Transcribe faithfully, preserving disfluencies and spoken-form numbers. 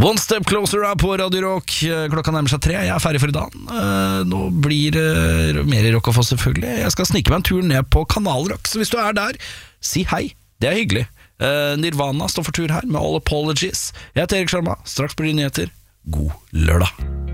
One Step Closer er på Radio Rock. Klokka nærmer seg tre, jeg er ferdig for i dag. Nå blir det mer rock å få, selvfølgelig. Jeg skal snike meg en tur ned på Kanal Rock, så hvis du er der, si hei, det er hyggelig. Nirvana står for tur her med All Apologies. Jeg heter Erik Sharma, straks blir det nyheter. God lørdag.